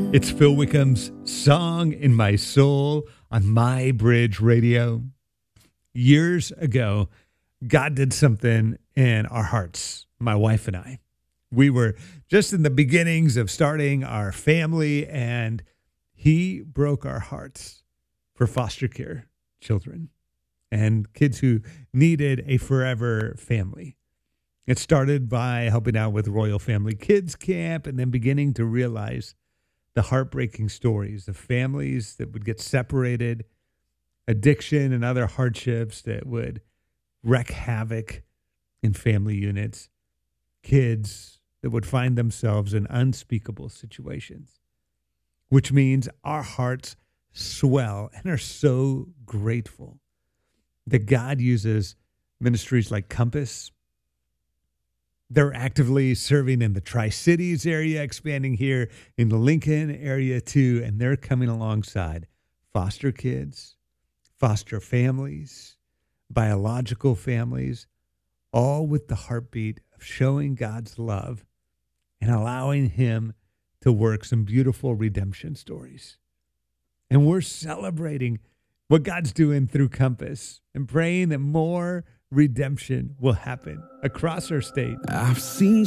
It's Phil Wickham's Song in My Soul on My Bridge Radio. Years ago, God did something in our hearts, my wife and I. We were just in the beginnings of starting our family, and He broke our hearts for foster care children and kids who needed a forever family. It started by helping out with Royal Family Kids Camp and then beginning to realize the heartbreaking stories of families that would get separated, addiction and other hardships that would wreak havoc in family units, kids that would find themselves in unspeakable situations, which means our hearts swell and are so grateful that God uses ministries like Compass. They're actively serving in the Tri-Cities area, expanding here in the Lincoln area too, and they're coming alongside foster kids, foster families, biological families, all with the heartbeat of showing God's love and allowing Him to work some beautiful redemption stories. And we're celebrating what God's doing through Compass and praying that more redemption will happen across our state. I've seen